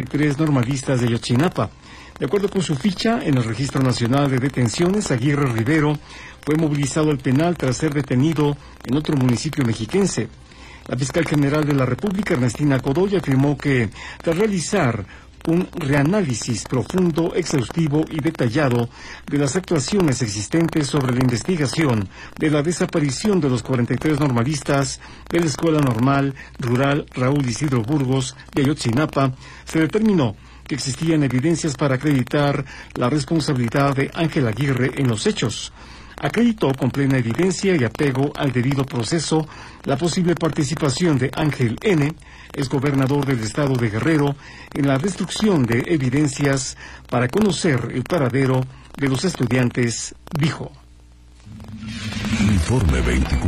43 normalistas de Ayotzinapa. De acuerdo con su ficha en el Registro Nacional de Detenciones, Aguirre Rivero fue movilizado al penal tras ser detenido en otro municipio mexiquense. La fiscal general de la República, Ernestina Godoy, afirmó que tras realizar un reanálisis profundo, exhaustivo y detallado de las actuaciones existentes sobre la investigación de la desaparición de los 43 normalistas de la Escuela Normal Rural Raúl Isidro Burgos de Ayotzinapa, se determinó que existían evidencias para acreditar la responsabilidad de Ángel Aguirre en los hechos. Acreditó con plena evidencia y apego al debido proceso la posible participación de Ángel N., exgobernador del estado de Guerrero, en la destrucción de evidencias para conocer el paradero de los estudiantes, dijo. Informe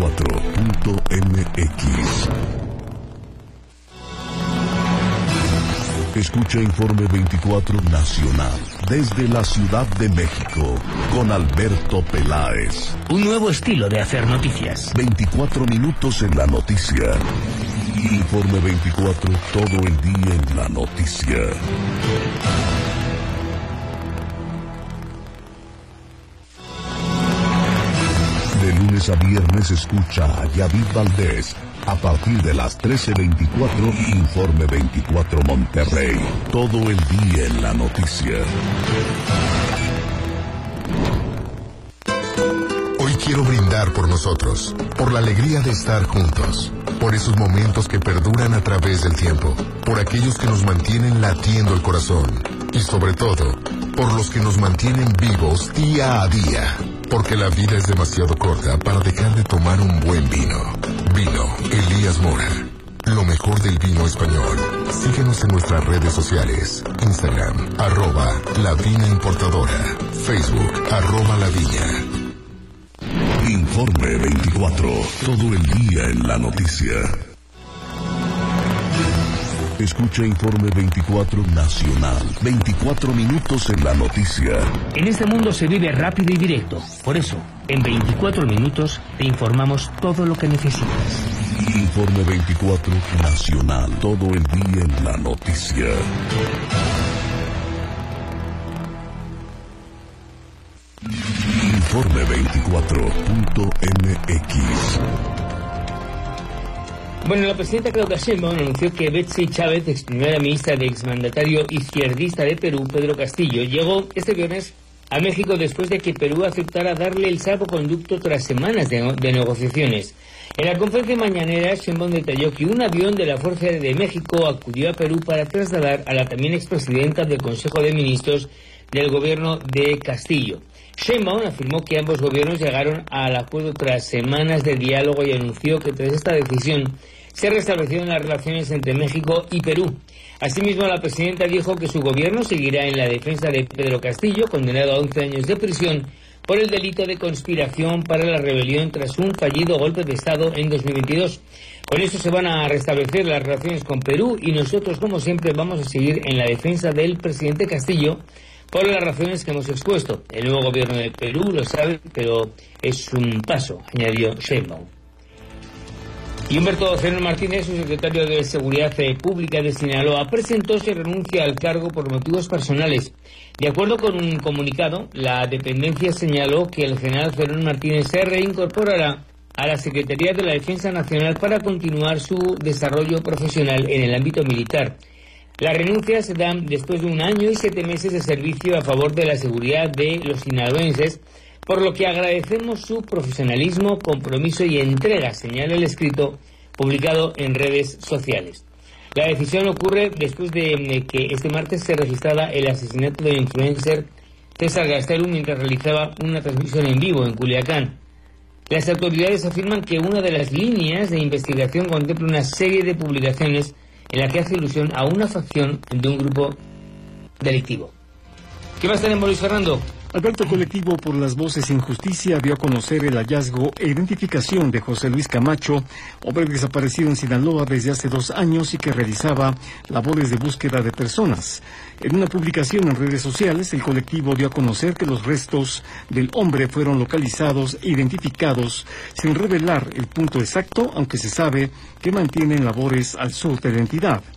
24.mx. Escucha Informe 24 Nacional desde la Ciudad de México con Alberto Peláez. Un nuevo estilo de hacer noticias. 24 minutos en la noticia. Informe 24 todo el día en la noticia. De lunes a viernes escucha a David Valdés. A partir de las 13:24, Informe 24 Monterrey. Todo el día en la noticia. Hoy quiero brindar por nosotros, por la alegría de estar juntos, por esos momentos que perduran a través del tiempo, por aquellos que nos mantienen latiendo el corazón y sobre todo, por los que nos mantienen vivos día a día. Porque la vida es demasiado corta para dejar de tomar un buen vino. Vino Elías Mora. Lo mejor del vino español. Síguenos en nuestras redes sociales. Instagram, @lavinaimportadora. Facebook, @laviña. Informe 24. Todo el día en la noticia. Escucha Informe 24 Nacional. 24 minutos en la noticia. En este mundo se vive rápido y directo. Por eso, en 24 minutos te informamos todo lo que necesitas. Informe 24 Nacional. Todo el día en la noticia. Informe 24.mx. Bueno, la presidenta Claudia Sheinbaum anunció que Betsy Chávez, ex primera ministra del exmandatario izquierdista de Perú, Pedro Castillo, llegó este viernes a México después de que Perú aceptara darle el salvoconducto tras semanas de negociaciones. En la conferencia mañanera, Sheinbaum detalló que un avión de la Fuerza Aérea de México acudió a Perú para trasladar a la también expresidenta del Consejo de Ministros del gobierno de Castillo. Sheinbaum afirmó que ambos gobiernos llegaron al acuerdo tras semanas de diálogo y anunció que tras esta decisión se restablecieron las relaciones entre México y Perú. Asimismo, la presidenta dijo que su gobierno seguirá en la defensa de Pedro Castillo, condenado a 11 años de prisión por el delito de conspiración para la rebelión tras un fallido golpe de Estado en 2022. Con eso se van a restablecer las relaciones con Perú y nosotros, como siempre, vamos a seguir en la defensa del presidente Castillo por las razones que hemos expuesto. El nuevo gobierno de Perú lo sabe, pero es un paso, añadió Sheinbaum. Y Humberto Zenón Martínez, su secretario de Seguridad Pública de Sinaloa, presentó su renuncia al cargo por motivos personales. De acuerdo con un comunicado, la dependencia señaló que el general Zenón Martínez se reincorporará a la Secretaría de la Defensa Nacional para continuar su desarrollo profesional en el ámbito militar. La renuncia se da después de 1 año y 7 meses de servicio a favor de la seguridad de los sinaloenses, por lo que agradecemos su profesionalismo, compromiso y entrega, señala el escrito publicado en redes sociales. La decisión ocurre después de que este martes se registrara el asesinato del influencer César Gastelum mientras realizaba una transmisión en vivo en Culiacán. Las autoridades afirman que una de las líneas de investigación contempla una serie de publicaciones en la que hace ilusión a una facción de un grupo delictivo. ¿Qué más tenemos, Luis Fernando? Alberto, colectivo por las voces sin justicia dio a conocer el hallazgo e identificación de José Luis Camacho, hombre desaparecido en Sinaloa desde hace 2 años y que realizaba labores de búsqueda de personas. En una publicación en redes sociales, el colectivo dio a conocer que los restos del hombre fueron localizados e identificados sin revelar el punto exacto, aunque se sabe que mantienen labores al sur de la entidad.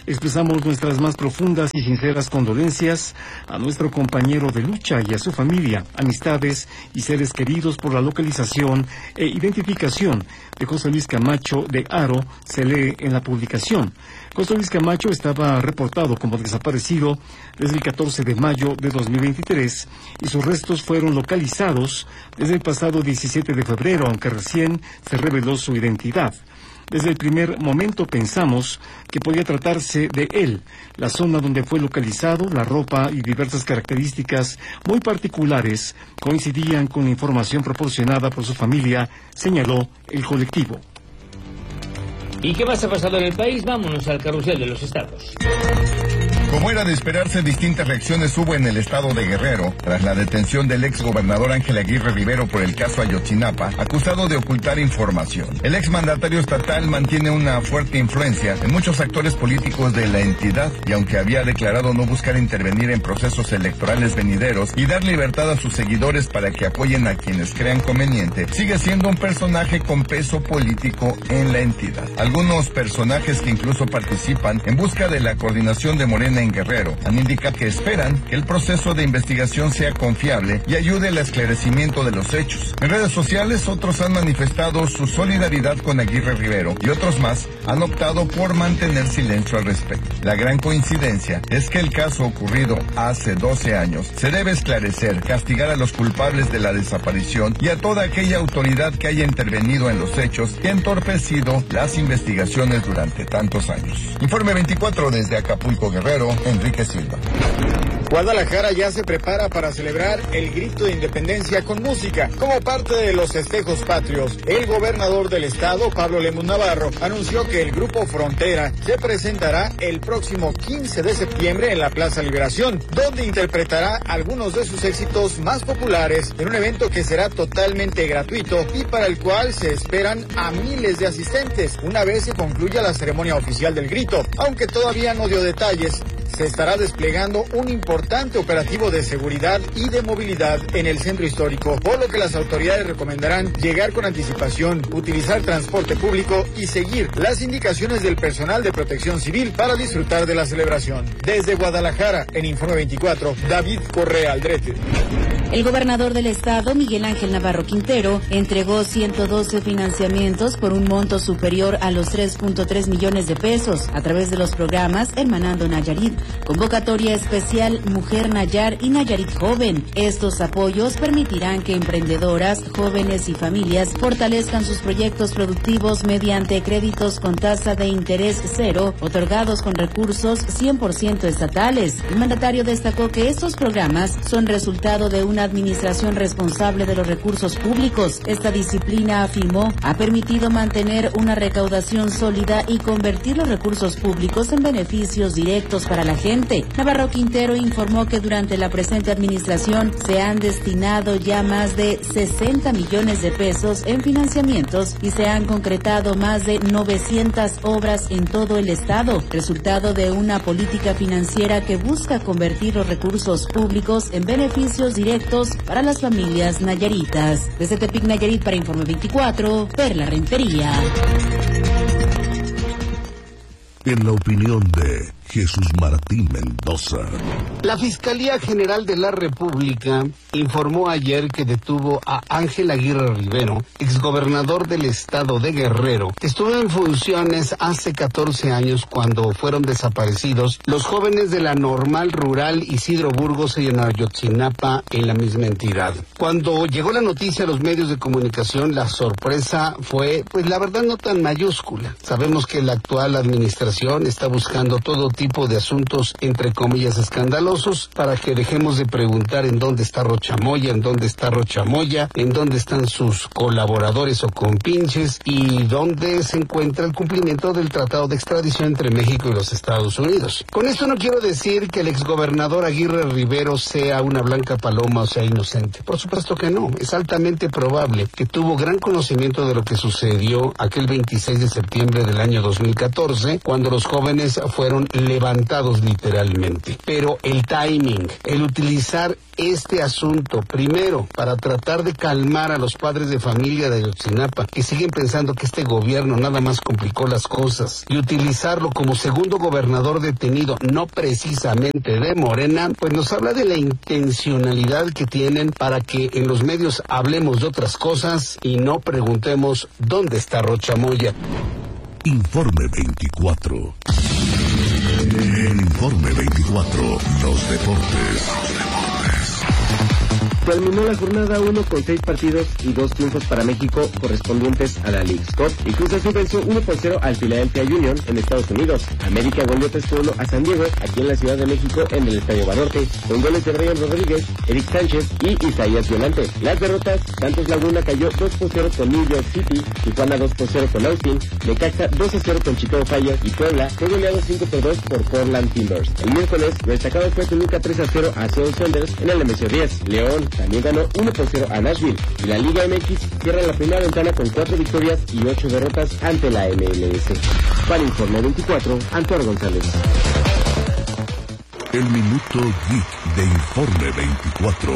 Expresamos nuestras más profundas y sinceras condolencias a nuestro compañero de lucha y a su familia, amistades y seres queridos por la localización e identificación de José Luis Camacho de Haro, se lee en la publicación. José Luis Camacho estaba reportado como desaparecido desde el 14 de mayo de 2023 y sus restos fueron localizados desde el pasado 17 de febrero, aunque recién se reveló su identidad. Desde el primer momento pensamos que podía tratarse de él. La zona donde fue localizado, la ropa y diversas características muy particulares coincidían con la información proporcionada por su familia, señaló el colectivo. ¿Y qué más ha pasado en el país? Vámonos al carrusel de los estados. Como era de esperarse, distintas reacciones hubo en el estado de Guerrero tras la detención del exgobernador Ángel Aguirre Rivero por el caso Ayotzinapa, acusado de ocultar información. El exmandatario estatal mantiene una fuerte influencia en muchos actores políticos de la entidad y aunque había declarado no buscar intervenir en procesos electorales venideros y dar libertad a sus seguidores para que apoyen a quienes crean conveniente, sigue siendo un personaje con peso político en la entidad. Algunos personajes que incluso participan en busca de la coordinación de Morena en Guerrero han indicado que esperan que el proceso de investigación sea confiable y ayude al esclarecimiento de los hechos. En redes sociales otros han manifestado su solidaridad con Aguirre Rivero y otros más han optado por mantener silencio al respecto. La gran coincidencia es que el caso ocurrido hace 12 años se debe esclarecer, castigar a los culpables de la desaparición y a toda aquella autoridad que haya intervenido en los hechos y ha entorpecido las investigaciones durante tantos años. Informe 24 desde Acapulco, Guerrero, Enrique Silva. Guadalajara ya se prepara para celebrar el grito de independencia con música. Como parte de los festejos patrios, el gobernador del estado, Pablo Lemus Navarro, anunció que el grupo Frontera se presentará el próximo 15 de septiembre en la Plaza Liberación, donde interpretará algunos de sus éxitos más populares en un evento que será totalmente gratuito y para el cual se esperan a miles de asistentes una vez se concluya la ceremonia oficial del grito. Aunque todavía no dio detalles, se estará desplegando un importante operativo de seguridad y de movilidad en el centro histórico, por lo que las autoridades recomendarán llegar con anticipación, utilizar transporte público y seguir las indicaciones del personal de protección civil para disfrutar de la celebración. Desde Guadalajara, en Informe 24, David Correa Aldrete. El gobernador del estado, Miguel Ángel Navarro Quintero, entregó 112 financiamientos por un monto superior a los 3.3 millones de pesos a través de los programas Hermanando Nayarit, Convocatoria Especial Mujer Nayar y Nayarit Joven. Estos apoyos permitirán que emprendedoras, jóvenes y familias fortalezcan sus proyectos productivos mediante créditos con tasa de interés cero, otorgados con recursos 100% estatales. El mandatario destacó que estos programas son resultado de una administración responsable de los recursos públicos. Esta disciplina, afirmó, ha permitido mantener una recaudación sólida y convertir los recursos públicos en beneficios directos para la gente. Navarro Quintero informó que durante la presente administración se han destinado ya más de 60 millones de pesos en financiamientos y se han concretado más de 900 obras en todo el estado, resultado de una política financiera que busca convertir los recursos públicos en beneficios directos para las familias nayaritas. Desde Tepic, Nayarit, para Informe 24, Perla Rentería. En la opinión de Jesús Martín Mendoza. La Fiscalía General de la República informó ayer que detuvo a Ángel Aguirre Rivero, exgobernador del estado de Guerrero. Estuvo en funciones hace 14 años cuando fueron desaparecidos los jóvenes de la Normal Rural Isidro Burgos y en Ayotzinapa, en la misma entidad. Cuando llegó la noticia a los medios de comunicación, la sorpresa fue, pues la verdad, no tan mayúscula. Sabemos que la actual administración está buscando todo tipo de asuntos, entre comillas, escandalosos, para que dejemos de preguntar en dónde está Rochamoya, en dónde está Rochamoya, en dónde están sus colaboradores o compinches y dónde se encuentra el cumplimiento del tratado de extradición entre México y los Estados Unidos. Con esto no quiero decir que el exgobernador Aguirre Rivero sea una blanca paloma o sea inocente. Por supuesto que no. Es altamente probable que tuvo gran conocimiento de lo que sucedió aquel 26 de septiembre del año 2014, cuando los jóvenes fueron levantados literalmente. Pero el timing, el utilizar este asunto primero para tratar de calmar a los padres de familia de Ayotzinapa, que siguen pensando que este gobierno nada más complicó las cosas, y utilizarlo como segundo gobernador detenido, no precisamente de Morena, pues nos habla de la intencionalidad que tienen para que en los medios hablemos de otras cosas y no preguntemos dónde está Rocha Moya. Informe 24. El Informe 24. Los deportes. Terminó la jornada 1 con 6 partidos y 2 triunfos para México correspondientes a la Leagues Cup, y Cruz Azul venció 1-0 al Philadelphia Union en Estados Unidos. América goleó 3-1 a San Diego, aquí en la Ciudad de México, en el Estadio Banorte, con goles de Brian Rodríguez, Eric Sánchez y Isaías Violante. Las derrotas: Santos Laguna cayó 2-0 con New York City, Tijuana 2-0 con Austin, Necaxa 2-0 con Chicago Fire, y Puebla fue goleado 5-2 por Portland Timbers. El miércoles, lo destacado fue Toluca 3-0 a Seattle Sounders en el MSO 10. León también ganó 1-0 a Nashville, y la Liga MX cierra la primera ventana con 4 victorias y 8 derrotas ante la MLS. Para Informe 24, Antonio González. El Minuto Geek de Informe 24.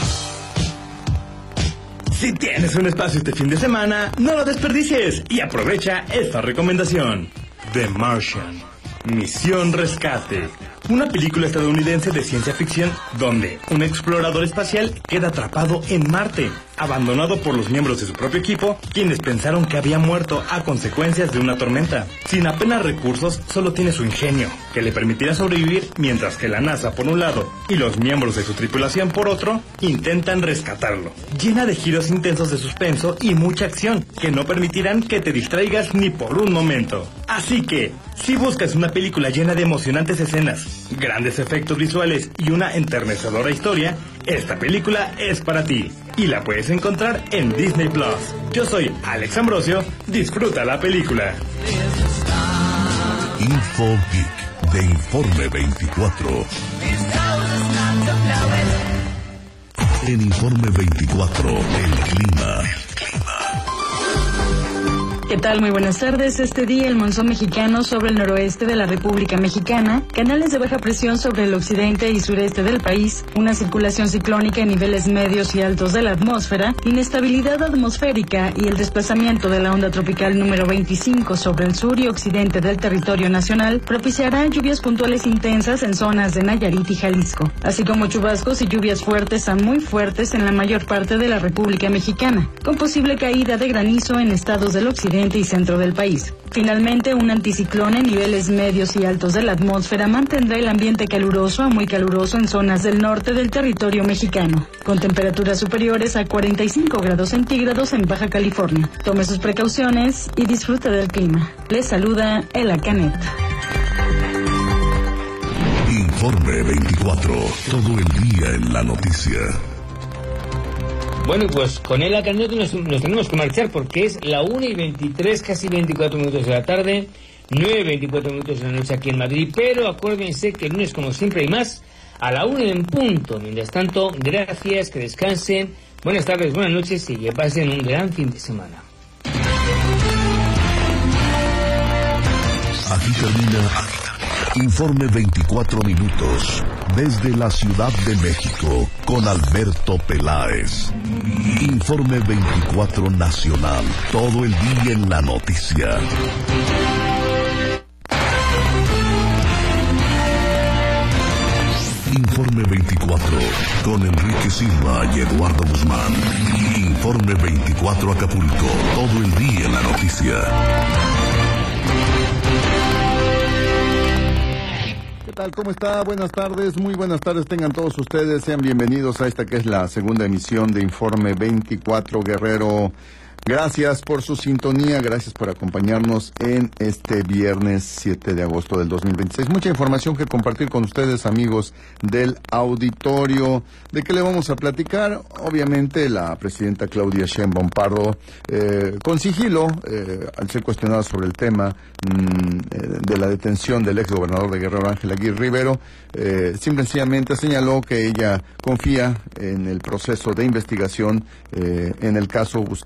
Si tienes un espacio este fin de semana, no lo desperdicies y aprovecha esta recomendación. The Martian, Misión Rescate. Una película estadounidense de ciencia ficción donde un explorador espacial queda atrapado en Marte, abandonado por los miembros de su propio equipo, quienes pensaron que había muerto a consecuencias de una tormenta. Sin apenas recursos, solo tiene su ingenio, que le permitirá sobrevivir, mientras que la NASA por un lado y los miembros de su tripulación por otro intentan rescatarlo. Llena de giros intensos de suspenso y mucha acción, que no permitirán que te distraigas ni por un momento. Así que, si buscas una película llena de emocionantes escenas, grandes efectos visuales y una enternecedora historia, esta película es para ti, y la puedes encontrar en Disney Plus. Yo soy Alex Ambrosio, disfruta la película. Info Geek de Informe 24. En Informe 24, el clima. ¿Qué tal? Muy buenas tardes. Este día el monzón mexicano sobre el noroeste de la República Mexicana, canales de baja presión sobre el occidente y sureste del país, una circulación ciclónica en niveles medios y altos de la atmósfera, inestabilidad atmosférica y el desplazamiento de la onda tropical número 25 sobre el sur y occidente del territorio nacional propiciará lluvias puntuales intensas en zonas de Nayarit y Jalisco, así como chubascos y lluvias fuertes a muy fuertes en la mayor parte de la República Mexicana, con posible caída de granizo en estados del occidente y centro del país. Finalmente, un anticiclón en niveles medios y altos de la atmósfera mantendrá el ambiente caluroso a muy caluroso en zonas del norte del territorio mexicano, con temperaturas superiores a 45 grados centígrados en Baja California. Tome sus precauciones y disfrute del clima. Les saluda Ela Canet. Informe 24, todo el día en la noticia. Bueno, pues con el Canet nos tenemos que marchar porque es la 1:23, casi 24 minutos de la tarde, 9:24 minutos de la noche aquí en Madrid, pero acuérdense que el lunes, como siempre, hay más a la 1 en punto. Mientras tanto, gracias, que descansen, buenas tardes, buenas noches y que pasen un gran fin de semana. Aquí termina Informe 24 minutos desde la Ciudad de México con Alberto Peláez. Informe 24 nacional, todo el día en la noticia. Informe 24 con Enrique Silva y Eduardo Guzmán. Informe 24 Acapulco, todo el día en la noticia. ¿Qué tal? ¿Cómo está? Buenas tardes, muy buenas tardes tengan todos ustedes. Sean bienvenidos a esta que es la segunda emisión de Informe 24 Guerrero. Gracias por su sintonía, gracias por acompañarnos en este viernes 7 de agosto del 2026. Mucha información que compartir con ustedes, amigos del auditorio. ¿De qué le vamos a platicar? Obviamente la presidenta Claudia Sheinbaum Pardo, con sigilo, al ser cuestionada sobre el tema de la detención del ex gobernador de Guerrero, Ángel Aguirre Rivero, simplemente señaló que ella confía en el proceso de investigación en el caso, buscando llegar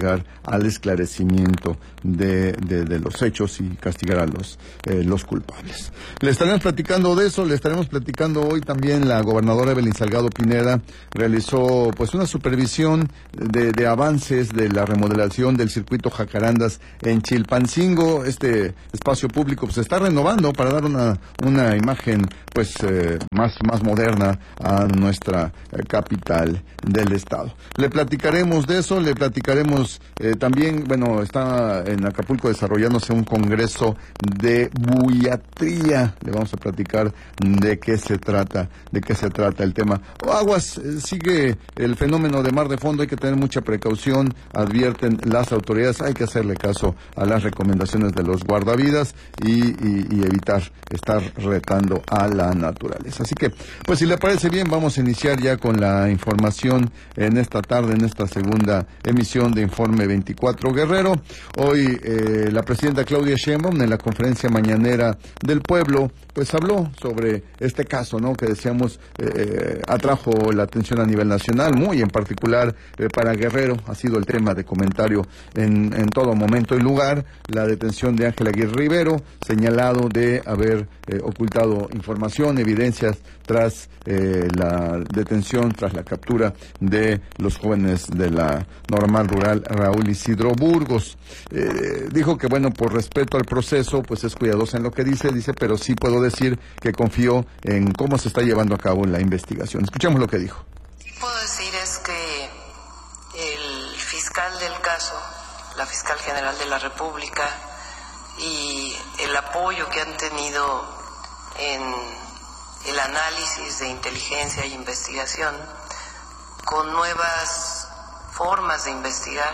dedicar al esclarecimiento de los hechos y castigar a los culpables. Le estaremos platicando de eso, le estaremos platicando hoy también. La gobernadora Evelyn Salgado Pineda realizó pues una supervisión de avances de la remodelación del circuito Jacarandas en Chilpancingo. Este espacio público pues se está renovando para dar una imagen pues más moderna a nuestra capital del estado. Le platicaremos de eso, le platicaremos también, bueno, está en Acapulco desarrollándose un congreso de buiatría. Le vamos a platicar de qué se trata el tema. Aguas, sigue el fenómeno de mar de fondo, hay que tener mucha precaución, advierten las autoridades, hay que hacerle caso a las recomendaciones de los guardavidas y evitar estar retando a la naturaleza. Así que, pues si le parece bien, vamos a iniciar ya con la información en esta tarde, en esta segunda emisión de Informe 24 Guerrero. Hoy la presidenta Claudia Sheinbaum en la conferencia mañanera del pueblo pues habló sobre este caso, ¿no?, que decíamos atrajo la atención a nivel nacional, muy en particular para Guerrero. Ha sido el tema de comentario en todo momento y lugar, la detención de Ángel Aguirre Rivero, señalado de haber ocultado información, evidencias tras la detención, tras la captura de los jóvenes de la Normal Rural Raúl Isidro Burgos. Dijo que, bueno, por respeto al proceso, pues es cuidadosa en lo que dice, pero sí puedo decir que confío en cómo se está llevando a cabo la investigación. Escuchemos lo que dijo. Sí puedo decir es que el fiscal del caso, la fiscal general de la República, y el apoyo que han tenido en el análisis de inteligencia e investigación con nuevas formas de investigar,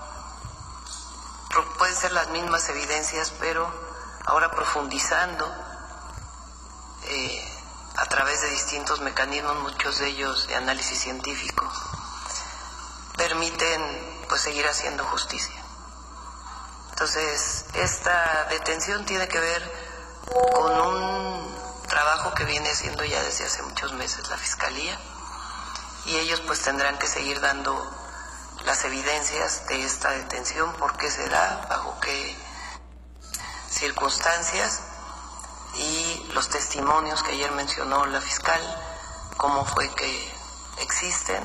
pueden ser las mismas evidencias, pero ahora profundizando a través de distintos mecanismos, muchos de ellos de análisis científico, permiten pues seguir haciendo justicia. Entonces, esta detención tiene que ver con un trabajo que viene haciendo ya desde hace muchos meses la Fiscalía, y ellos pues tendrán que seguir dando las evidencias de esta detención, por qué se da, bajo qué circunstancias, y los testimonios que ayer mencionó la fiscal, cómo fue que existen,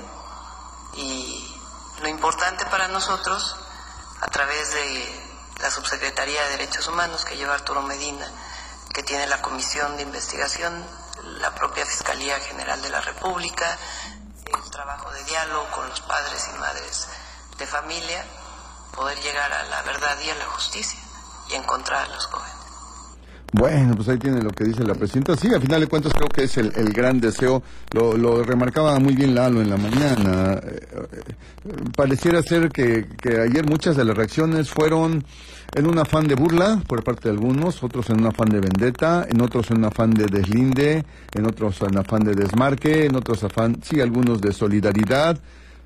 y lo importante para nosotros, a través de la Subsecretaría de Derechos Humanos que lleva Arturo Medina, que tiene la Comisión de Investigación, la propia Fiscalía General de la República, el trabajo de diálogo con los padres y madres de familia, poder llegar a la verdad y a la justicia y encontrar a los jóvenes. Bueno, pues ahí tiene lo que dice la presidenta. Sí, a final de cuentas creo que es el gran deseo. Lo remarcaba muy bien Lalo en la mañana. Pareciera ser que ayer muchas de las reacciones fueron en un afán de burla por parte de algunos, otros en un afán de vendetta, en otros en un afán de deslinde, en otros en afán de desmarque, en otros afán, sí, algunos de solidaridad,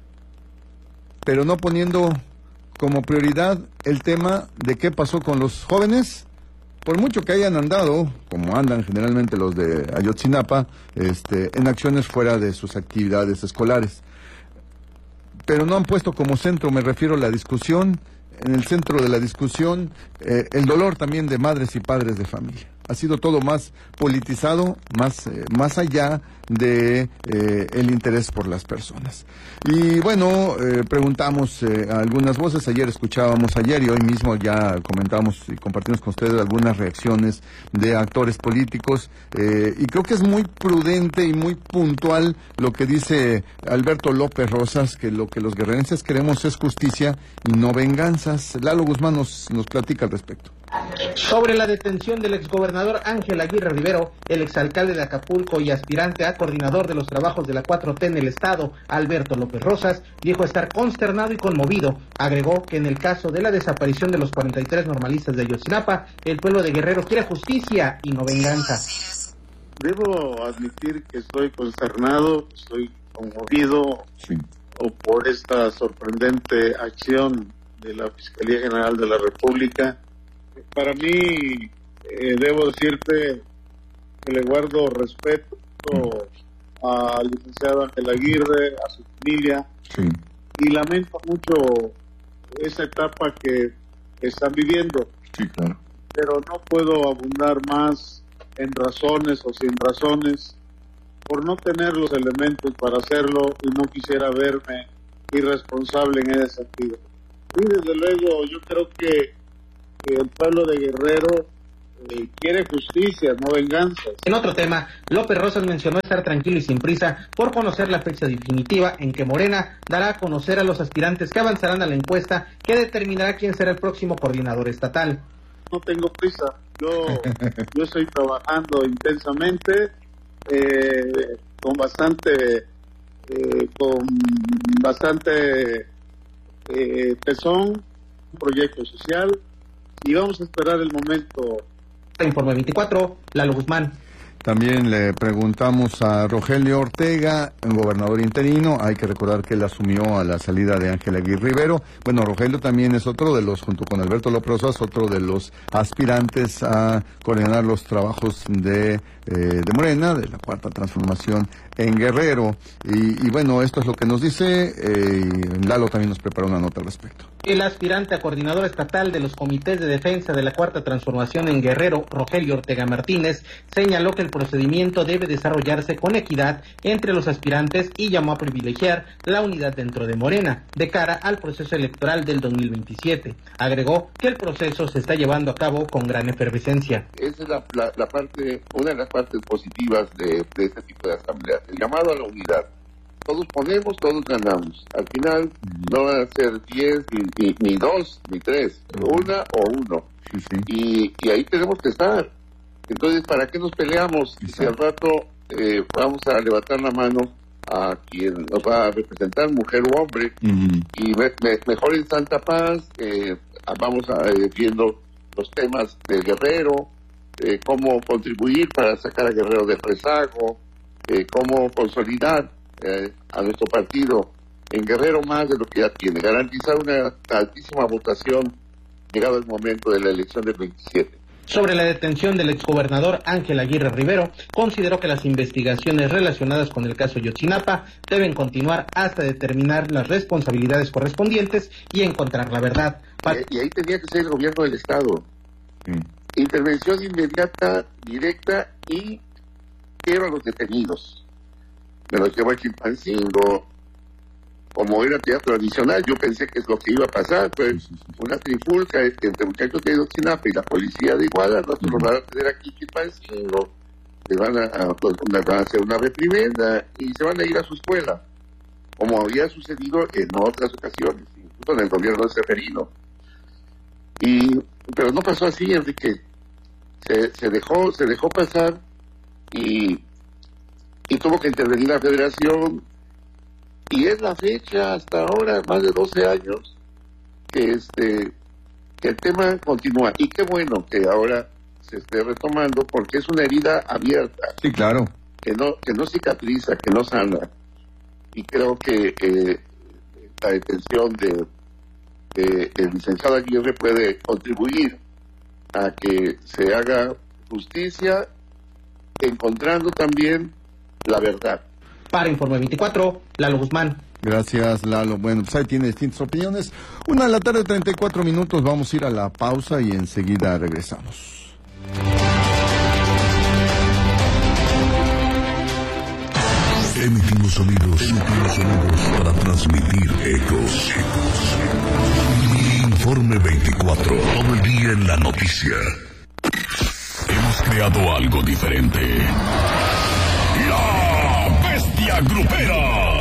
pero no poniendo como prioridad el tema de qué pasó con los jóvenes. Por mucho que hayan andado, como andan generalmente los de Ayotzinapa, en acciones fuera de sus actividades escolares. Pero no han puesto como centro, me refiero a la discusión, en el centro de la discusión, el dolor también de madres y padres de familia. Ha sido todo más politizado, más allá de el interés por las personas. Y bueno, preguntamos a algunas voces, ayer y hoy mismo ya comentamos y compartimos con ustedes algunas reacciones de actores políticos, y creo que es muy prudente y muy puntual lo que dice Alberto López Rosas, que lo que los guerrerenses queremos es justicia y no venganzas. Lalo Guzmán nos platica al respecto. Sobre la detención del exgobernador Ángel Aguirre Rivero, el exalcalde de Acapulco y aspirante a coordinador de los trabajos de la 4T en el estado, Alberto López Rosas, dijo estar consternado y conmovido. Agregó que en el caso de la desaparición de los 43 normalistas de Ayotzinapa, el pueblo de Guerrero quiere justicia y no venganza. Debo admitir que estoy consternado, estoy conmovido por esta sorprendente acción de la Fiscalía General de la República. Para mí, debo decirte que le guardo respeto al licenciado Ángel Aguirre, a su familia, y lamento mucho esa etapa que están viviendo. Sí, claro. Pero no puedo abundar más en razones o sin razones por no tener los elementos para hacerlo y no quisiera verme irresponsable en ese sentido. Y desde luego yo creo que el pueblo de Guerrero quiere justicia, no venganzas. En otro tema, López Rosas mencionó estar tranquilo y sin prisa por conocer la fecha definitiva en que Morena dará a conocer a los aspirantes que avanzarán a la encuesta que determinará quién será el próximo coordinador estatal. No tengo prisa, yo estoy trabajando intensamente, con bastante tesón, un proyecto social, y vamos a esperar el momento. Informe 24, Lalo Guzmán. También le preguntamos a Rogelio Ortega, gobernador interino. Hay que recordar que él asumió a la salida de Ángel Aguirre Rivero. Bueno, Rogelio también es otro de los, junto con Alberto López Rosas, otro de los aspirantes a coordinar los trabajos de Morena, de la Cuarta Transformación en Guerrero. Y bueno, esto es lo que nos dice. Lalo también nos preparó una nota al respecto. El aspirante a coordinador estatal de los comités de defensa de la Cuarta Transformación en Guerrero, Rogelio Ortega Martínez, señaló que el procedimiento debe desarrollarse con equidad entre los aspirantes y llamó a privilegiar la unidad dentro de Morena de cara al proceso electoral del 2027. Agregó que el proceso se está llevando a cabo con gran efervescencia. Esa es la parte, una de las partes positivas de este tipo de asambleas, el llamado a la unidad. Todos ponemos, todos ganamos. Al final no van a ser 10, ni 2, ni 3, una o uno. Sí. Y ahí tenemos que estar. Entonces, ¿para qué nos peleamos? Si al rato vamos a levantar la mano a quien nos va a representar, mujer u hombre, y mejor en Santa Paz, vamos viendo los temas de Guerrero, cómo contribuir para sacar a Guerrero del rezago, cómo consolidar a nuestro partido en Guerrero más de lo que ya tiene, garantizar una altísima votación llegado el momento de la elección del 27. Sobre la detención del exgobernador Ángel Aguirre Rivero, consideró que las investigaciones relacionadas con el caso Ayotzinapa deben continuar hasta determinar las responsabilidades correspondientes y encontrar la verdad. Y ahí tenía que ser el gobierno del Estado. Intervención inmediata, directa, y quiero a los detenidos. Me los llevó a Chilpancingo, como era teatro adicional. Yo pensé que es lo que iba a pasar, pues una trifulca entre muchachos de Ayotzinapa y la policía de Iguala. Nosotros los van a tener aquí en Chilpancingo, les van a hacer una reprimenda y se van a ir a su escuela, como había sucedido en otras ocasiones, incluso en el gobierno de Seferino. Pero no pasó así, Enrique. Se dejó pasar y tuvo que intervenir la Federación, y es la fecha hasta ahora, más de 12 años, que el tema continúa, y qué bueno que ahora se esté retomando, porque es una herida abierta. Sí, claro. Que no cicatriza, que no sana, y creo que la detención del licenciado Aguirre puede contribuir a que se haga justicia, encontrando también la verdad. Para Informe 24, Lalo Guzmán. Gracias, Lalo. Bueno, pues ahí tiene distintas opiniones. 1:34 PM. Vamos a ir a la pausa y enseguida regresamos. Emitimos sonidos para transmitir ecos. Informe 24, todo el día en la noticia. Hemos creado algo diferente. La Bestia Grupera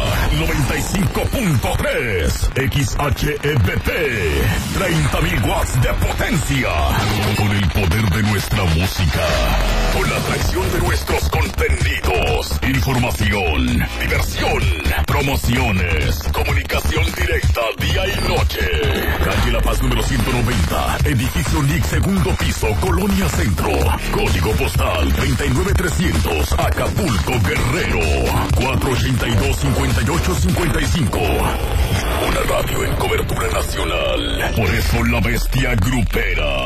95.3 XHEBP, 30.000 watts de potencia, con el poder de nuestra música, con la atracción de nuestros contenidos, información, diversión, promociones, comunicación directa día y noche. Calle La Paz número 190, edificio LIC, segundo piso, Colonia Centro, código postal 39300, Acapulco, Guerrero, 482-5855. Una radio en cobertura nacional. Por eso la Bestia Grupera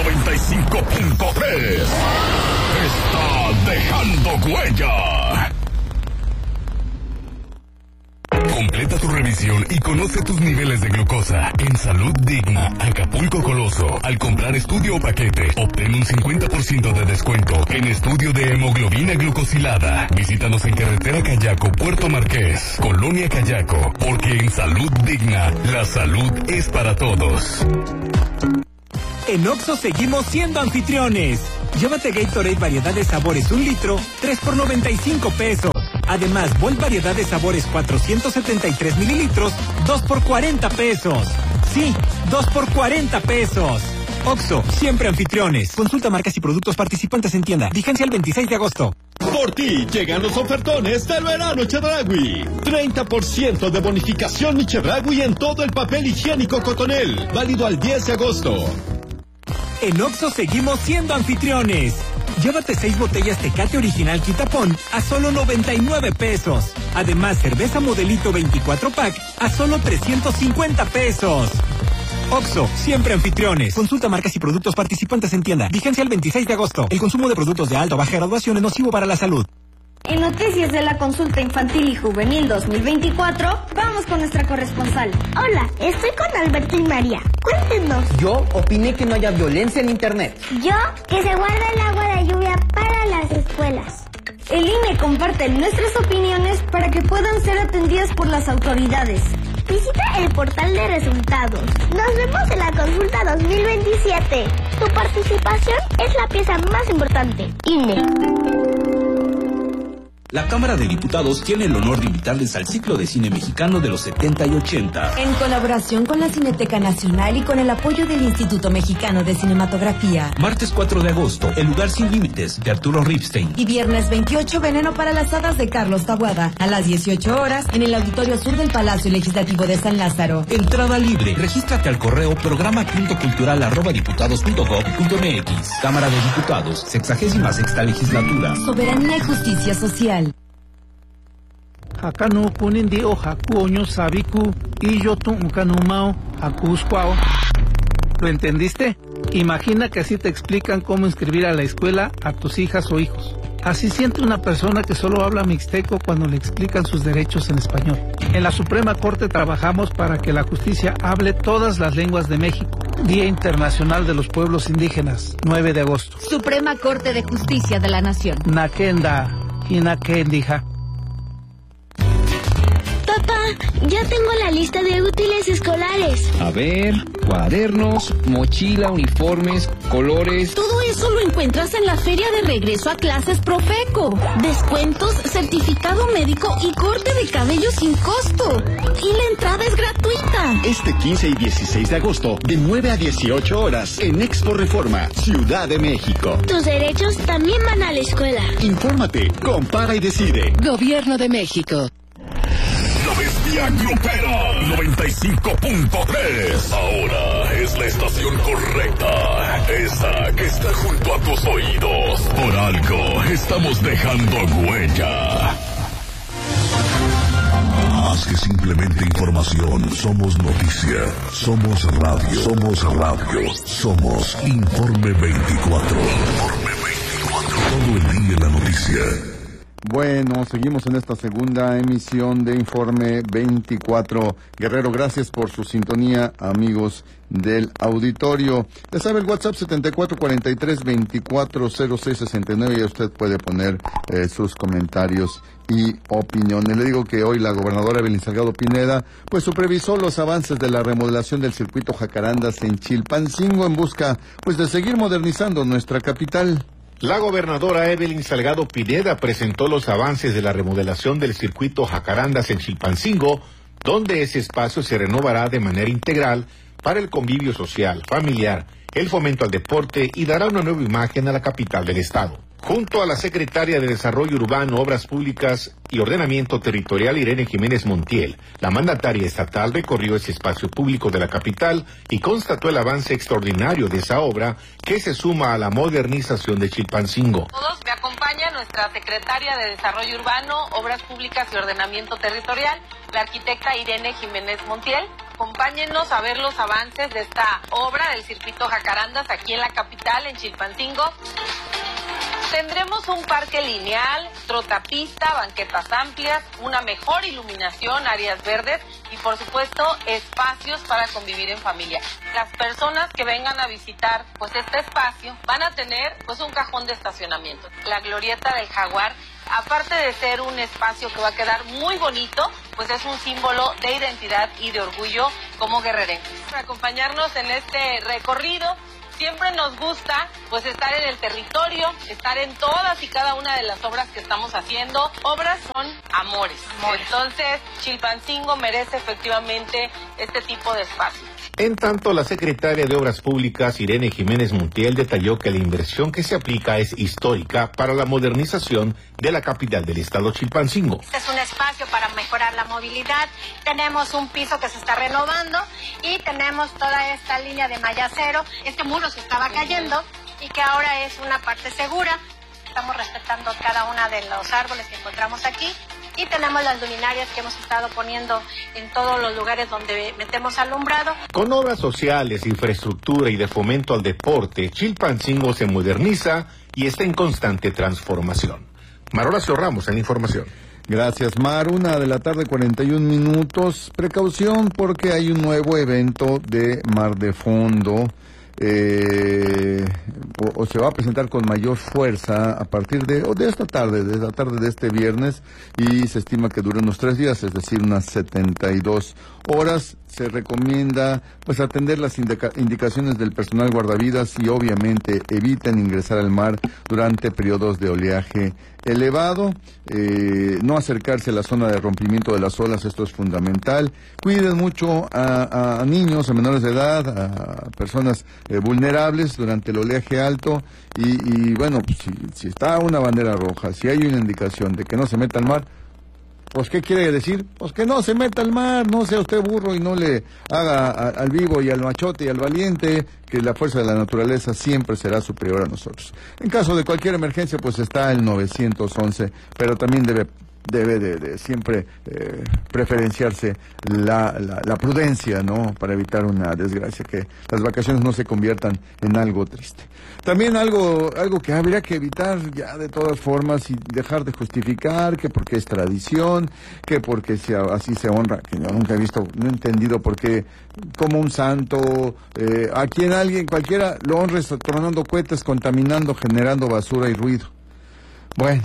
95.3 está dejando huella. Completa Solicita tu revisión y conoce tus niveles de glucosa. En Salud Digna, Acapulco Coloso, al comprar estudio o paquete, obtén un 50% de descuento en estudio de hemoglobina glucosilada. Visítanos en Carretera Cayaco, Puerto Marqués, Colonia Cayaco, porque en Salud Digna, la salud es para todos. En Oxxo seguimos siendo anfitriones. Llévate Gatorade variedad de sabores 1 litro, 3 por 95 pesos. Además, Volt variedad de sabores 473 mililitros, 2 por 40 pesos. Sí, 2 por 40 pesos. Oxxo, siempre anfitriones. Consulta marcas y productos participantes en tienda. Vigencia el 26 de agosto. Por ti llegan los ofertones del verano Chedraui. 30% de bonificación y Chedraui en todo el papel higiénico Cotonel. Válido al 10 de agosto. En Oxxo seguimos siendo anfitriones. Llévate 6 botellas Tecate Original Quitapón a solo 99 pesos. Además, cerveza Modelito 24 pack a solo 350 pesos. Oxxo, siempre anfitriones. Consulta marcas y productos participantes en tienda. Vigencia el 26 de agosto. El consumo de productos de alta o baja graduación es nocivo para la salud. En Noticias de la Consulta Infantil y Juvenil 2024, vamos con nuestra corresponsal. Hola, estoy con Alberto y María. Cuéntenos. Yo opiné que no haya violencia en Internet. Yo, que se guarda el agua de lluvia para las escuelas. El INE comparte nuestras opiniones para que puedan ser atendidas por las autoridades. Visita el portal de resultados. Nos vemos en la Consulta 2027. Tu participación es la pieza más importante. INE. La Cámara de Diputados tiene el honor de invitarles al ciclo de cine mexicano de los 70 y 80. En colaboración con la Cineteca Nacional y con el apoyo del Instituto Mexicano de Cinematografía. Martes 4 de agosto, El lugar sin límites, de Arturo Ripstein. Y viernes 28, Veneno para las hadas, de Carlos Taboada. A las 18 horas, en el Auditorio Sur del Palacio Legislativo de San Lázaro. Entrada libre. Regístrate al correo programa.cultural@diputados.gov.mx. Cámara de Diputados, 66ª Legislatura. Soberanía y justicia social. Acá no ponen de ojacuoño sabiku y yo tuncanumao acuscuao. ¿Lo entendiste? Imagina que así te explican cómo inscribir a la escuela a tus hijas o hijos. Así siente una persona que solo habla mixteco cuando le explican sus derechos en español. En la Suprema Corte trabajamos para que la justicia hable todas las lenguas de México. Día Internacional de los Pueblos Indígenas, 9 de agosto. Suprema Corte de Justicia de la Nación. Nakenda y Nakendija. Papá, ya tengo la lista de útiles escolares. A ver, cuadernos, mochila, uniformes, colores. Todo eso lo encuentras en la Feria de Regreso a Clases Profeco. Descuentos, certificado médico y corte de cabello sin costo. Y la entrada es gratuita. Este 15 y 16 de agosto, de 9 a 18 horas, en Expo Reforma, Ciudad de México. Tus derechos también van a la escuela. Infórmate, compara y decide. Gobierno de México. La bestia grupera 95.3. Ahora es la estación correcta. Esa que está junto a tus oídos. Por algo estamos dejando huella. Más que simplemente información, somos noticia. Somos radio. Somos radio. Somos Informe 24. Informe 24. Todo el día en la noticia. Bueno, seguimos en esta segunda emisión de Informe 24. Guerrero, gracias por su sintonía, amigos del auditorio. Ya sabe, el WhatsApp 7443-240669, y usted puede poner sus comentarios y opiniones. Le digo que hoy la gobernadora Evelyn Salgado Pineda pues supervisó los avances de la remodelación del circuito Jacarandas en Chilpancingo en busca pues de seguir modernizando nuestra capital. La gobernadora Evelyn Salgado Pineda presentó los avances de la remodelación del circuito Jacarandas en Chilpancingo, donde ese espacio se renovará de manera integral para el convivio social, familiar, el fomento al deporte y dará una nueva imagen a la capital del estado. Junto a la secretaria de Desarrollo Urbano, Obras Públicas y Ordenamiento Territorial, Irene Jiménez Montiel, la mandataria estatal recorrió ese espacio público de la capital y constató el avance extraordinario de esa obra que se suma a la modernización de Chilpancingo. Todos, me acompaña nuestra secretaria de Desarrollo Urbano, Obras Públicas y Ordenamiento Territorial, la arquitecta Irene Jiménez Montiel. Acompáñennos a ver los avances de esta obra del circuito Jacarandas aquí en la capital, en Chilpancingo. Tendremos un parque lineal, trotapista, banquetas amplias, una mejor iluminación, áreas verdes y por supuesto espacios para convivir en familia. Las personas que vengan a visitar pues este espacio van a tener pues un cajón de estacionamiento. La glorieta del Jaguar, aparte de ser un espacio que va a quedar muy bonito, pues es un símbolo de identidad y de orgullo como guerrerenses. Para acompañarnos en este recorrido, siempre nos gusta pues estar en el territorio, estar en todas y cada una de las obras que estamos haciendo. Obras son amores. Entonces, Chilpancingo merece efectivamente este tipo de espacio. En tanto, la secretaria de Obras Públicas, Irene Jiménez Montiel, detalló que la inversión que se aplica es histórica para la modernización de la capital del estado Chilpancingo. Este es un espacio para mejorar la movilidad, tenemos un piso que se está renovando y tenemos toda esta línea de malla cero. Este muro se estaba cayendo y que ahora es una parte segura. Estamos respetando cada uno de los árboles que encontramos aquí. Y tenemos las luminarias que hemos estado poniendo en todos los lugares donde metemos alumbrado. Con obras sociales, infraestructura y de fomento al deporte, Chilpancingo se moderniza y está en constante transformación. Mar Horacio Ramos en información. Gracias, Mar. 1:41 p.m. Precaución porque hay un nuevo evento de Mar de Fondo. O se va a presentar con mayor fuerza a partir de esta tarde, de la tarde de este viernes, y se estima que dure unos 3 días, es decir, unas 72 horas. Se recomienda pues atender las indicaciones del personal guardavidas y obviamente eviten ingresar al mar durante periodos de oleaje elevado, no acercarse a la zona de rompimiento de las olas, esto es fundamental. Cuiden mucho a niños, a menores de edad, a personas vulnerables durante el oleaje alto y bueno, pues, si está una bandera roja, si hay una indicación de que no se meta al mar, pues ¿qué quiere decir? Pues que no se meta al mar, no sea usted burro y no le haga al vivo y al machote y al valiente, que la fuerza de la naturaleza siempre será superior a nosotros. En caso de cualquier emergencia, pues está el 911, pero también debe de siempre preferenciarse la prudencia, ¿no? Para evitar una desgracia, que las vacaciones no se conviertan en algo triste. También algo que habría que evitar ya de todas formas y dejar de justificar que porque es tradición, que porque así se honra, que yo nunca he visto, no he entendido por qué como un santo, a quien alguien cualquiera lo honres tronando cohetes, contaminando, generando basura y ruido. Bueno,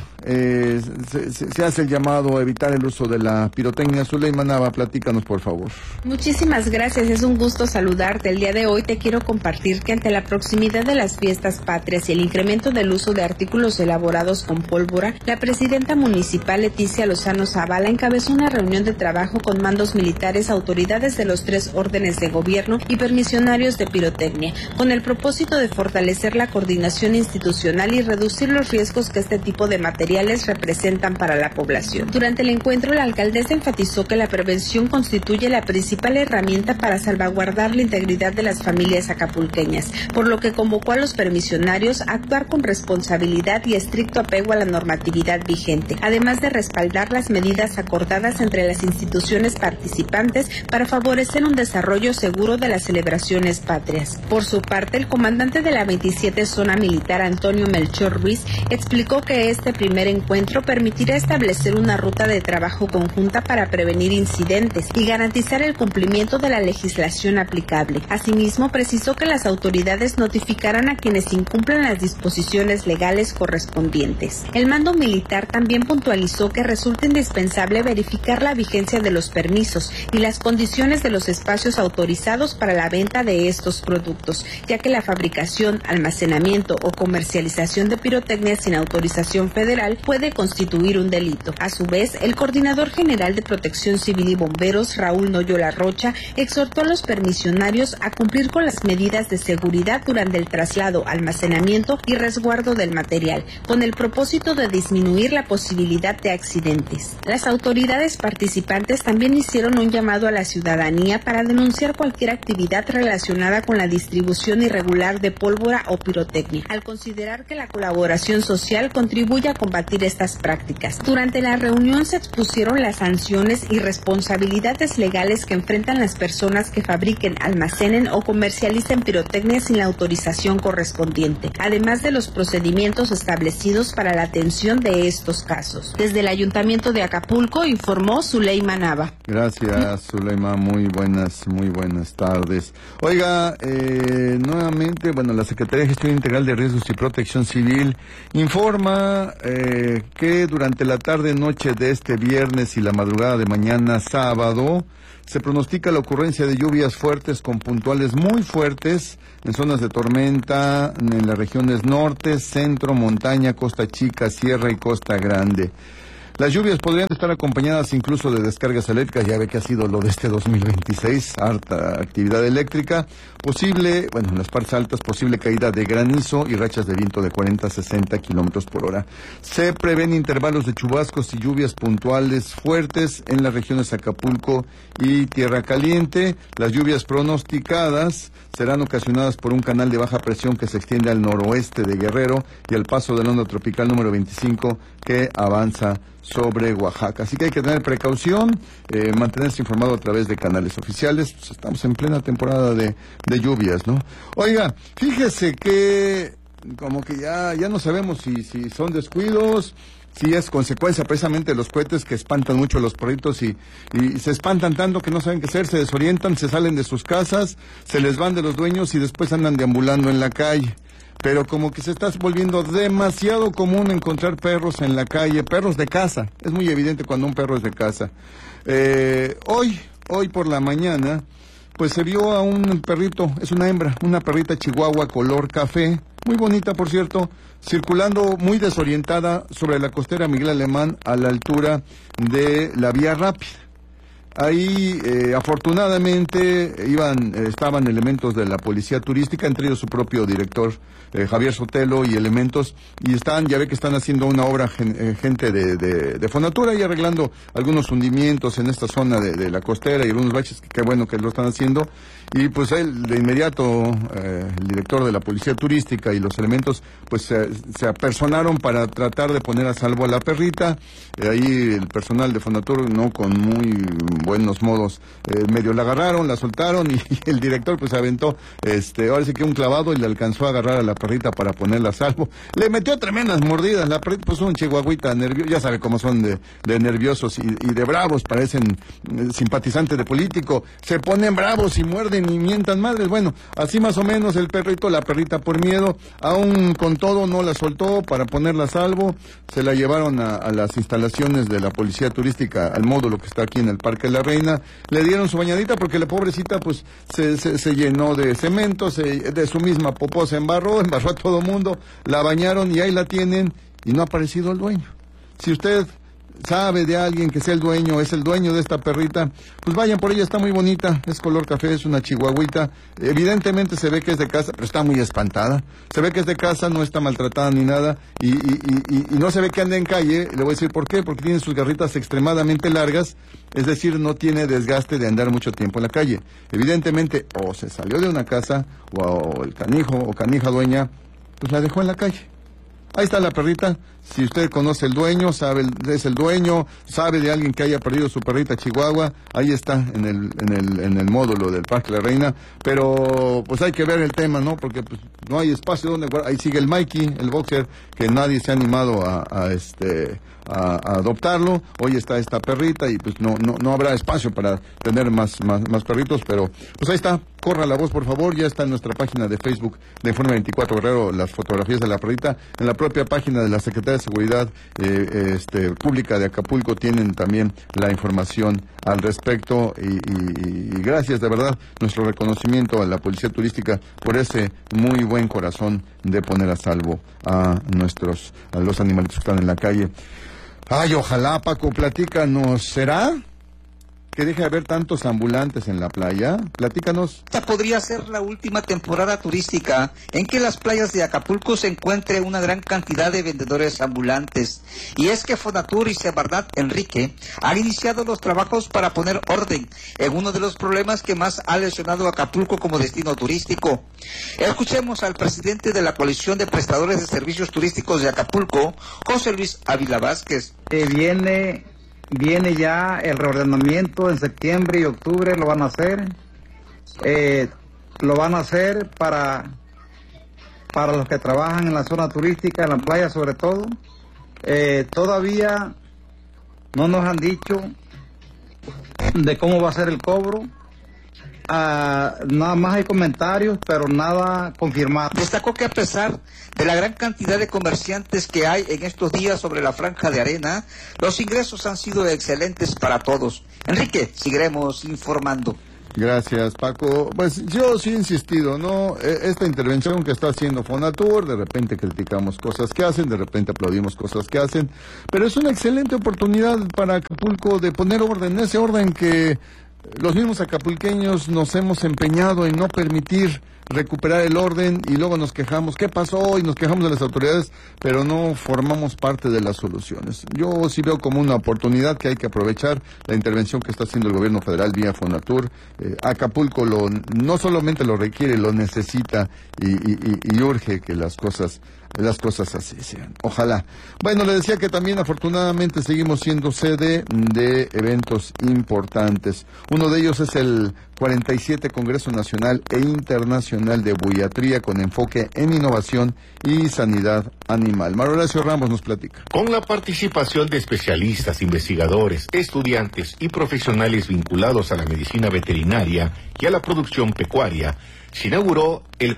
se hace el llamado a evitar el uso de la pirotecnia. Zuleima Nava, platícanos, por favor. Muchísimas gracias, es un gusto saludarte. El día de hoy te quiero compartir que ante la proximidad de las fiestas patrias y el incremento del uso de artículos elaborados con pólvora, la presidenta municipal Leticia Lozano Zavala encabezó una reunión de trabajo con mandos militares, autoridades de los 3 órdenes de gobierno y permisionarios de pirotecnia, con el propósito de fortalecer la coordinación institucional y reducir los riesgos que este tipo de materiales representan para la población. Durante el encuentro, la alcaldesa enfatizó que la prevención constituye la principal herramienta para salvaguardar la integridad de las familias acapulqueñas, por lo que convocó a los permisionarios a actuar con responsabilidad y estricto apego a la normatividad vigente, además de respaldar las medidas acordadas entre las instituciones participantes para favorecer un desarrollo seguro de las celebraciones patrias. Por su parte, el comandante de la 27 Zona Militar, Antonio Melchor Ruiz, explicó que este primer encuentro permitirá establecer una ruta de trabajo conjunta para prevenir incidentes y garantizar el cumplimiento de la legislación aplicable. Asimismo, precisó que las autoridades notificarán a quienes incumplan las disposiciones legales correspondientes. El mando militar también puntualizó que resulta indispensable verificar la vigencia de los permisos y las condiciones de los espacios autorizados para la venta de estos productos, ya que la fabricación, almacenamiento o comercialización de pirotecnia sin autorización federal puede constituir un delito. A su vez, el coordinador general de Protección Civil y Bomberos, Raúl Noyola Rocha, exhortó a los permisionarios a cumplir con las medidas de seguridad durante el traslado, almacenamiento y resguardo del material, con el propósito de disminuir la posibilidad de accidentes. Las autoridades participantes también hicieron un llamado a la ciudadanía para denunciar cualquier actividad relacionada con la distribución irregular de pólvora o pirotecnia, al considerar que la colaboración social contribuye contribuye a combatir estas prácticas. Durante la reunión se expusieron las sanciones y responsabilidades legales que enfrentan las personas que fabriquen, almacenen o comercialicen pirotecnia sin la autorización correspondiente, además de los procedimientos establecidos para la atención de estos casos. Desde el Ayuntamiento de Acapulco informó Zuleima Nava. Gracias, Zuleima. Muy buenas tardes. Oiga, nuevamente, la Secretaría de Gestión Integral de Riesgos y Protección Civil informa que durante la tarde-noche de este viernes y la madrugada de mañana sábado se pronostica la ocurrencia de lluvias fuertes con puntuales muy fuertes en zonas de tormenta en las regiones norte, centro, montaña, Costa Chica, Sierra y Costa Grande. Las lluvias podrían estar acompañadas incluso de descargas eléctricas, ya ve que ha sido lo de este 2026, harta actividad eléctrica, posible, en las partes altas, posible caída de granizo y rachas de viento de 40 a 60 kilómetros por hora. Se prevén intervalos de chubascos y lluvias puntuales fuertes en las regiones Acapulco y Tierra Caliente. Las lluvias pronosticadas serán ocasionadas por un canal de baja presión que se extiende al noroeste de Guerrero y al paso de la onda tropical número 25 que avanza sobre Oaxaca. Así que hay que tener precaución, mantenerse informado a través de canales oficiales. Pues estamos en plena temporada de lluvias, ¿no? Oiga, fíjese que como que ya no sabemos si son descuidos, si es consecuencia precisamente de los cohetes que espantan mucho a los perritos y se espantan tanto que no saben qué hacer, se desorientan, se salen de sus casas, se les van de los dueños y después andan deambulando en la calle. Pero como que se está volviendo demasiado común encontrar perros en la calle, perros de casa. Es muy evidente cuando un perro es de casa. Hoy por la mañana, pues se vio a un perrito, es una hembra, una perrita chihuahua color café, muy bonita por cierto, circulando muy desorientada sobre la costera Miguel Alemán a la altura de la Vía Rápida. Ahí, afortunadamente, estaban elementos de la policía turística, entre ellos su propio director, Javier Sotelo, y elementos, y ya ve que están haciendo una obra gente de Fonatura y arreglando algunos hundimientos en esta zona de la costera y algunos baches, qué bueno que lo están haciendo. Y pues él, de inmediato, el director de la policía turística y los elementos, pues se apersonaron para tratar de poner a salvo a la perrita. Ahí el personal de Fonatur, no con muy buenos modos, medio la agarraron, la soltaron y el director pues aventó, ahora sí que un clavado y le alcanzó a agarrar a la perrita para ponerla a salvo. Le metió tremendas mordidas, la perrita pues un chihuahuita nervioso, ya sabe cómo son de nerviosos y de bravos, parecen simpatizantes de político, se ponen bravos y muerden y mientan madres. Bueno, así más o menos el perrito, la perrita por miedo, aún con todo no la soltó para ponerla a salvo, se la llevaron a las instalaciones de la policía turística, al módulo que está aquí en el Parque La Reina, le dieron su bañadita porque la pobrecita pues se llenó de cemento, de su misma popó se embarró a todo mundo, la bañaron y ahí la tienen y no ha aparecido el dueño. Si usted sabe de alguien que sea el dueño, es el dueño de esta perrita, pues vayan por ella, está muy bonita, es color café, es una chihuahuita, evidentemente se ve que es de casa, pero está muy espantada, se ve que es de casa, no está maltratada ni nada, y no se ve que anda en calle. Le voy a decir por qué, porque tiene sus garritas extremadamente largas, es decir, no tiene desgaste de andar mucho tiempo en la calle. Evidentemente, o se salió de una casa, o el canijo o canija dueña, pues la dejó en la calle. Ahí está la perrita. Si usted conoce el dueño, es el dueño, sabe de alguien que haya perdido su perrita chihuahua, ahí está en el módulo del Parque La Reina. Pero pues hay que ver el tema, ¿no? Porque pues no hay espacio donde guardar. Ahí sigue el Mikey, el boxer, que nadie se ha animado a adoptarlo. Hoy está esta perrita y pues no habrá espacio para tener más perritos, pero pues ahí está. Corra la voz, por favor. Ya está en nuestra página de Facebook de Informe 24 Guerrero las fotografías de la perrita. En la propia página de la Secretaría de Seguridad Pública de Acapulco tienen también la información al respecto y gracias, de verdad, nuestro reconocimiento a la Policía Turística por ese muy buen corazón de poner a salvo a los animalitos que están en la calle. Ay, ojalá, Paco, platícanos, ¿será que deje de haber tantos ambulantes en la playa? Platícanos. Esta podría ser la última temporada turística en que las playas de Acapulco se encuentre una gran cantidad de vendedores ambulantes. Y es que Fonatur y Semarnat Enrique han iniciado los trabajos para poner orden en uno de los problemas que más ha lesionado a Acapulco como destino turístico. Escuchemos al presidente de la Coalición de Prestadores de Servicios Turísticos de Acapulco, José Luis Ávila Vázquez. Viene ya el reordenamiento en septiembre y octubre, lo van a hacer. Lo van a hacer para los que trabajan en la zona turística, en la playa sobre todo. Todavía no nos han dicho de cómo va a ser el cobro. Nada más hay comentarios, pero nada confirmado. Destacó que a pesar de la gran cantidad de comerciantes que hay en estos días sobre la franja de arena, los ingresos han sido excelentes para todos. Enrique, seguiremos informando. Gracias, Paco. Pues yo sí he insistido, ¿no? Esta intervención que está haciendo Fonatur, de repente criticamos cosas que hacen, de repente aplaudimos cosas que hacen, pero es una excelente oportunidad para Acapulco de poner orden, ese orden que los mismos acapulqueños nos hemos empeñado en no permitir recuperar el orden y luego nos quejamos, ¿qué pasó? Y nos quejamos de las autoridades, pero no formamos parte de las soluciones. Yo sí veo como una oportunidad que hay que aprovechar la intervención que está haciendo el gobierno federal vía Fonatur. Acapulco no solamente lo requiere, lo necesita y urge que las cosas así sean. Ojalá. Bueno, le decía que también afortunadamente seguimos siendo sede de eventos importantes. Uno de ellos es el 47 Congreso Nacional e Internacional de Buiatría con enfoque en innovación y sanidad animal. Mario Horacio Ramos nos platica. Con la participación de especialistas, investigadores, estudiantes y profesionales vinculados a la medicina veterinaria y a la producción pecuaria, se inauguró el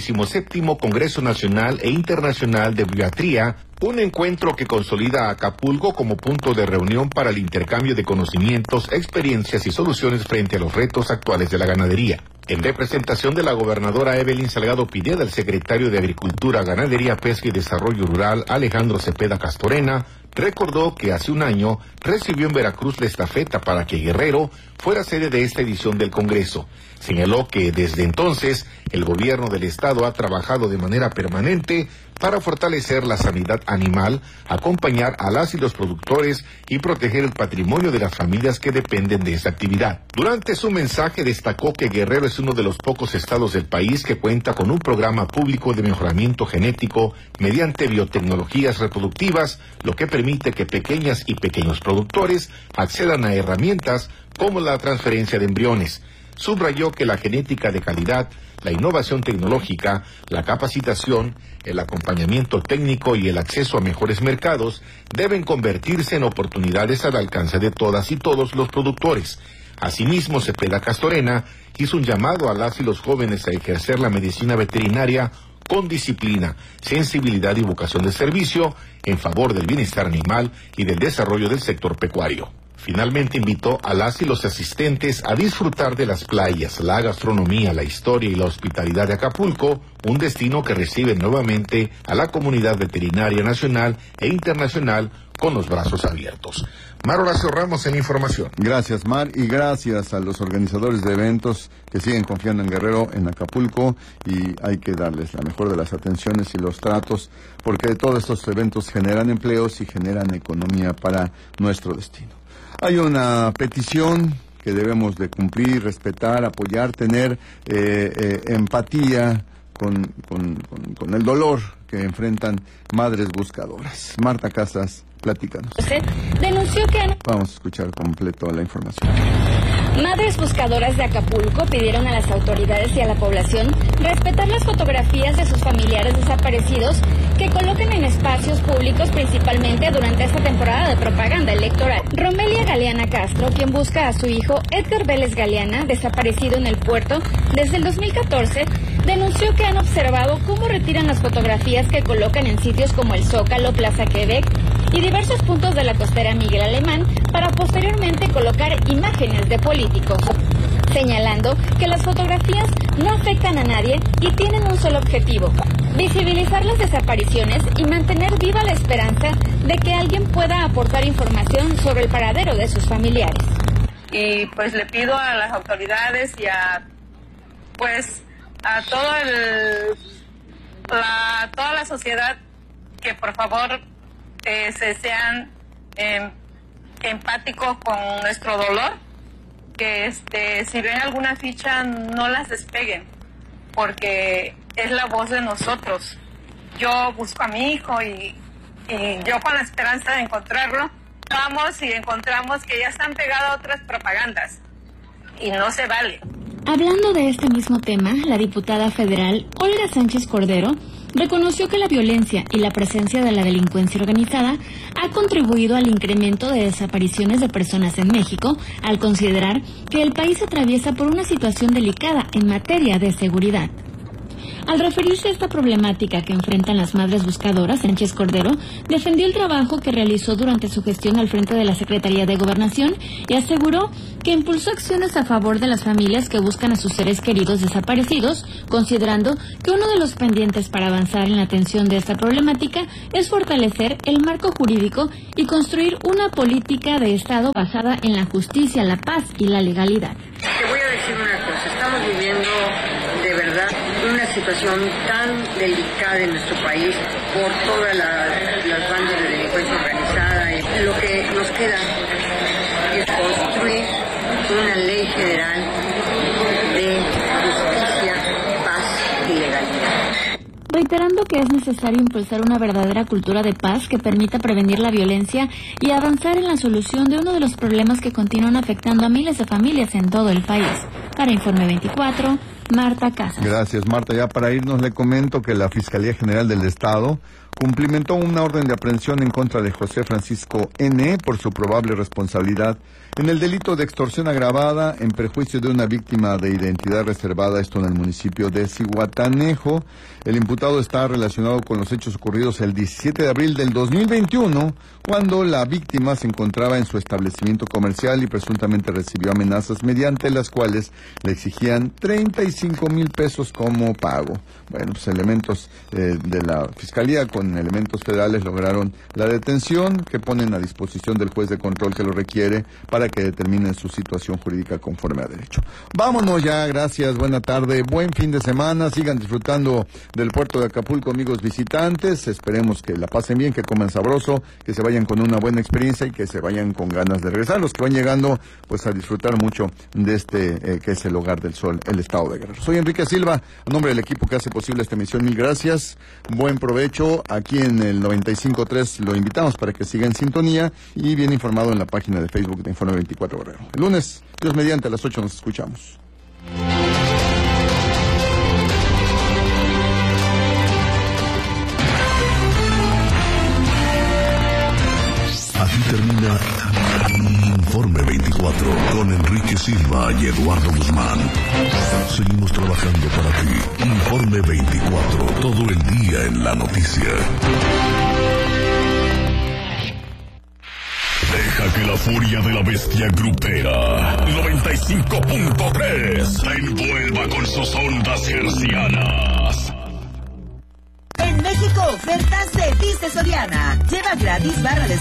47º Congreso Nacional e Internacional de Buiatría, un encuentro que consolida a Acapulco como punto de reunión para el intercambio de conocimientos, experiencias y soluciones frente a los retos actuales de la ganadería. En representación de la gobernadora Evelyn Salgado Pineda, el secretario de Agricultura, Ganadería, Pesca y Desarrollo Rural, Alejandro Cepeda Castorena, recordó que hace un año recibió en Veracruz la estafeta para que Guerrero fuera sede de esta edición del Congreso. Señaló que desde entonces el gobierno del estado ha trabajado de manera permanente para fortalecer la sanidad animal, acompañar a las y los productores y proteger el patrimonio de las familias que dependen de esta actividad. Durante su mensaje destacó que Guerrero es uno de los pocos estados del país que cuenta con un programa público de mejoramiento genético mediante biotecnologías reproductivas, lo que permite que pequeñas y pequeños productores accedan a herramientas como la transferencia de embriones. Subrayó que la genética de calidad, la innovación tecnológica, la capacitación, el acompañamiento técnico y el acceso a mejores mercados deben convertirse en oportunidades al alcance de todas y todos los productores. Asimismo, Cepeda Castorena hizo un llamado a las y los jóvenes a ejercer la medicina veterinaria con disciplina, sensibilidad y vocación de servicio en favor del bienestar animal y del desarrollo del sector pecuario. Finalmente invitó a las y los asistentes a disfrutar de las playas, la gastronomía, la historia y la hospitalidad de Acapulco, un destino que recibe nuevamente a la comunidad veterinaria nacional e internacional con los brazos abiertos. Mar Horacio Ramos en información. Gracias, Mar, y gracias a los organizadores de eventos que siguen confiando en Guerrero, en Acapulco, y hay que darles la mejor de las atenciones y los tratos, porque todos estos eventos generan empleos y generan economía para nuestro destino. Hay una petición que debemos de cumplir, respetar, apoyar, tener empatía con el dolor que enfrentan madres buscadoras. Marta Casas, platícanos. Denunció que Vamos a escuchar completo la información. Madres buscadoras de Acapulco pidieron a las autoridades y a la población respetar las fotografías de sus familiares desaparecidos que coloquen en espacios públicos, principalmente durante esta temporada de propaganda electoral. Romelia Galeana Castro, quien busca a su hijo Edgar Vélez Galeana, desaparecido en el puerto desde el 2014, denunció que han observado cómo retiran las fotografías que colocan en sitios como el Zócalo, Plaza Quebec y diversos puntos de la costera Miguel Alemán para posteriormente colocar imágenes de políticos, señalando que las fotografías no afectan a nadie y tienen un solo objetivo: visibilizar las desapariciones y mantener viva la esperanza de que alguien pueda aportar información sobre el paradero de sus familiares. y pues le pido a las autoridades y a toda la sociedad que por favor sean empáticos con nuestro dolor, que si ven alguna ficha no las despeguen, porque es la voz de nosotros. Yo busco a mi hijo y yo con la esperanza de encontrarlo, vamos y encontramos que ya están pegadas otras propagandas y no se vale. Hablando de este mismo tema, la diputada federal Olga Sánchez Cordero reconoció que la violencia y la presencia de la delincuencia organizada ha contribuido al incremento de desapariciones de personas en México, al considerar que el país atraviesa por una situación delicada en materia de seguridad. Al referirse a esta problemática que enfrentan las madres buscadoras, Sánchez Cordero defendió el trabajo que realizó durante su gestión al frente de la Secretaría de Gobernación y aseguró que impulsó acciones a favor de las familias que buscan a sus seres queridos desaparecidos, considerando que uno de los pendientes para avanzar en la atención de esta problemática es fortalecer el marco jurídico y construir una política de Estado basada en la justicia, la paz y la legalidad. Te voy a decir una cosa, estamos viviendo de verdad una situación tan delicada en nuestro país por todas las bandas de delincuencia organizada. Lo que nos queda es construir una ley federal de justicia, paz y legalidad. Reiterando que es necesario impulsar una verdadera cultura de paz que permita prevenir la violencia y avanzar en la solución de uno de los problemas que continúan afectando a miles de familias en todo el país. Para Informe 24, Marta Casas. Gracias, Marta. Ya para irnos le comento que la Fiscalía General del Estado cumplimentó una orden de aprehensión en contra de José Francisco N. por su probable responsabilidad en el delito de extorsión agravada en perjuicio de una víctima de identidad reservada, esto en el municipio de Zihuatanejo. El imputado está relacionado con los hechos ocurridos el 17 de abril del 2021, cuando la víctima se encontraba en su establecimiento comercial y presuntamente recibió amenazas mediante las cuales le exigían 35,000 pesos como pago. Bueno, pues elementos de la Fiscalía con elementos federales lograron la detención, que ponen a disposición del juez de control que lo requiere para que determine su situación jurídica conforme a derecho. Vámonos ya, gracias, buena tarde, buen fin de semana, sigan disfrutando del puerto de Acapulco, amigos visitantes, esperemos que la pasen bien, que coman sabroso, que se vayan con una buena experiencia y que se vayan con ganas de regresar. Los que van llegando, pues a disfrutar mucho de este que es el Hogar del Sol, el estado de Guerrero. Soy Enrique Silva, a nombre del equipo que hace posible esta emisión, mil gracias, buen provecho. Aquí en el 95.3 lo invitamos para que siga en sintonía y bien informado en la página de Facebook de Informe 24 Guerrero. El lunes, Dios mediante, a las 8 nos escuchamos. Aquí termina Informe 24 con Enrique Silva y Eduardo Guzmán. Seguimos trabajando para ti. Informe 24, todo el día en la noticia. Deja que la furia de la bestia grupera 95.3 te envuelva con sus ondas hercianas. En México, ofertas de Dice Soriana. Lleva gratis barra de